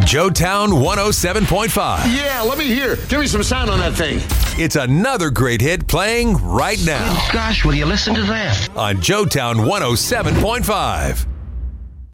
Joetown 107.5. Yeah, let me hear. Give me some sound on that thing. It's another great hit playing right now Gosh, will you listen to that? on Joetown 107.5.